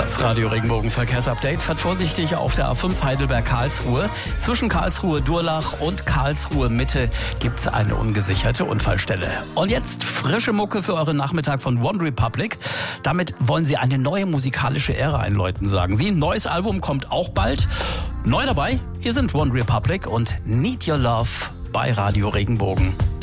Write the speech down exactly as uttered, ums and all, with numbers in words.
Das Radio Regenbogen Verkehrsupdate fährt vorsichtig auf der A fünf Heidelberg-Karlsruhe. Zwischen Karlsruhe-Durlach und Karlsruhe-Mitte gibt es eine ungesicherte Unfallstelle. Und jetzt frische Mucke für euren Nachmittag von One Republic. Damit wollen sie eine neue musikalische Ära einläuten, sagen sie. Ein neues Album kommt auch bald. Neu dabei, hier sind One Republic und Need Your Love bei Radio Regenbogen.